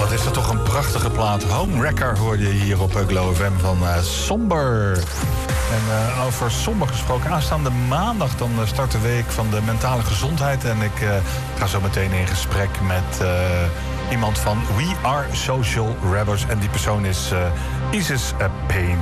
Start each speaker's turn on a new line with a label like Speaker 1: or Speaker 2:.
Speaker 1: wat is dat toch een prachtige plaat. Homewrecker hoorde je hier op Glow FM van Somber. En over somber gesproken, aanstaande maandag dan start de week van de mentale gezondheid. En ik ga zo meteen in gesprek met iemand van We Are Social Rebels. En die persoon is Isis Payne.